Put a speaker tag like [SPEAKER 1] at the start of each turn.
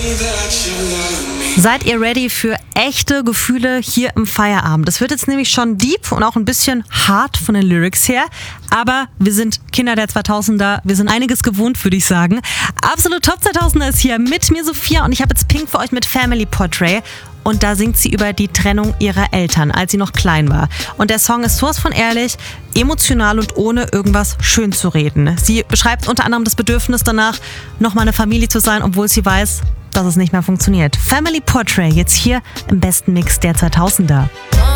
[SPEAKER 1] Seid ihr ready für echte Gefühle hier im Feierabend? Das wird jetzt nämlich schon deep und auch ein bisschen hart von den Lyrics her, aber wir sind Kinder der 2000er, wir sind einiges gewohnt, würde ich sagen. Absolut Top 2000er ist hier mit mir Sophia und ich habe jetzt Pink für euch mit Family Portrait. Und da singt sie über die Trennung ihrer Eltern, als sie noch klein war. Und der Song ist sowas von ehrlich, emotional und ohne irgendwas schön zu reden. Sie beschreibt unter anderem das Bedürfnis danach, nochmal eine Familie zu sein, obwohl sie weiß, dass es nicht mehr funktioniert. Family Portrait, jetzt hier im besten Mix der 2000er.